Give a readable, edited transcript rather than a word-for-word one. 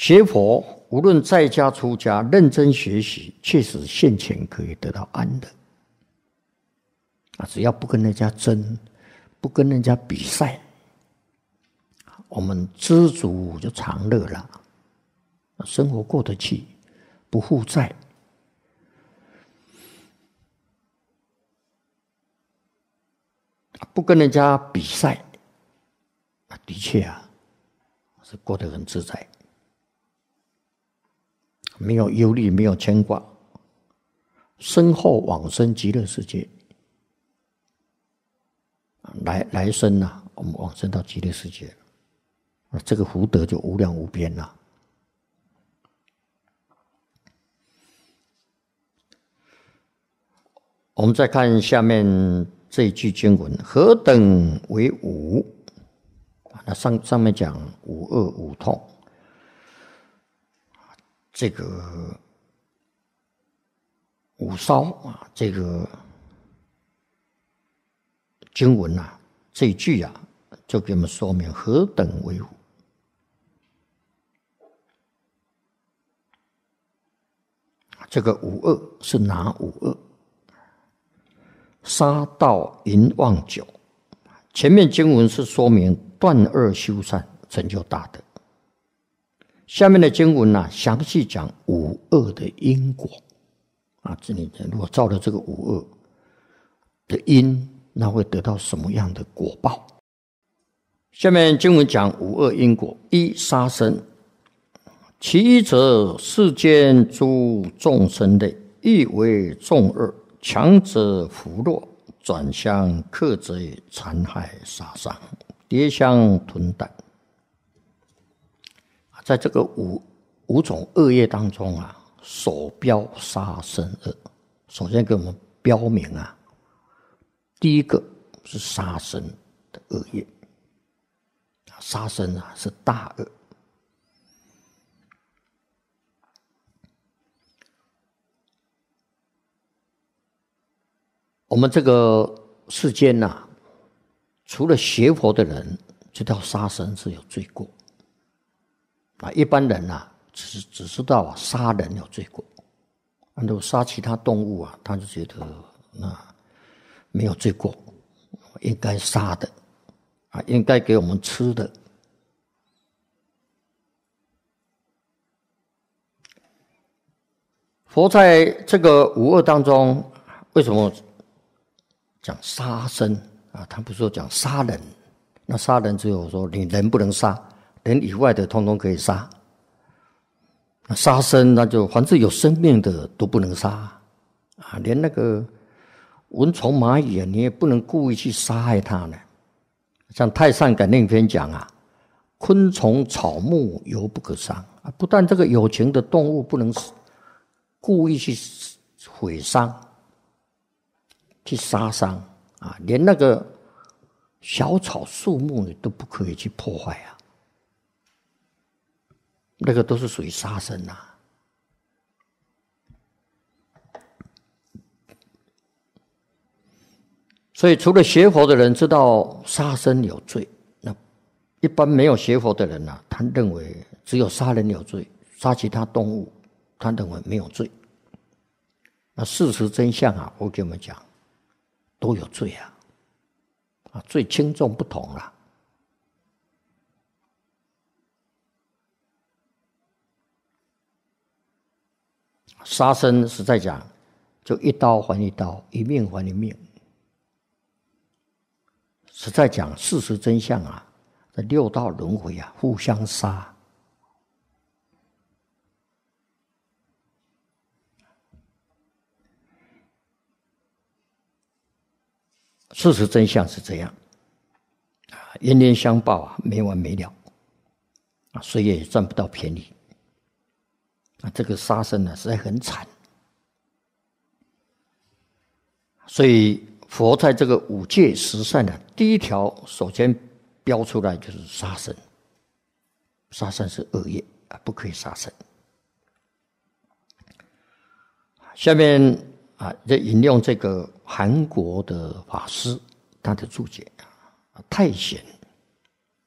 学佛无论在家出家，认真学习，确实现前可以得到安乐。只要不跟人家争，不跟人家比赛，我们知足就常乐了，生活过得去，不负债。不跟人家比赛，的确是过得很自在，没有忧虑，没有牵挂，身后往生极乐世界。来生我们往生到极乐世界，这个福德就无量无边了。我们再看下面这一句经文：何等为五？那上面讲五恶五痛，这个五烧这个经文这一句就给我们说明何等为五。这个五恶是哪五恶？杀盗淫妄酒。前面经文是说明断恶修善，成就大德。下面的经文详细讲五恶的因果这里如果照了这个五恶的因，那会得到什么样的果报？下面经文讲五恶因果：一、杀生。其一者，世间诸众生类，亦为众恶，强者扶弱，转向克贼，残害杀伤，跌相吞胆。在这个五种恶业当中首标杀生恶。首先给我们标明第一个是杀生的恶业。杀生是大恶。我们这个世间除了学佛的人知道杀生是有罪过，一般人只知道杀人有罪过，如果杀其他动物他就觉得没有罪过，应该杀的应该给我们吃的。佛在这个五恶当中，为什么讲杀生他不是说讲杀人？那杀人只有说你人不能杀，人以外的通通可以杀。那杀生那就凡是有生命的都不能杀连那个蚊虫蚂蚁你也不能故意去杀害它呢。像《太上感应篇》讲昆虫草木犹不可伤不但这个有情的动物不能故意去毁伤、去杀伤连那个小草树木都不可以去破坏那个都是属于杀生所以除了学佛的人知道杀生有罪，那一般没有学佛的人他认为只有杀人有罪，杀其他动物他认为没有罪。那事实真相我给我们讲都有罪罪轻重不同杀生实在讲就一刀还一刀，一命还一命。实在讲事实真相这六道轮回互相杀。事实真相是这样冤冤相报没完没了谁也赚不到便宜这个杀生实在很惨。所以佛在这个五戒十善第一条首先标出来就是杀生。杀生是恶业不可以杀生。下面就引用这个韩国的法师他的注解。太显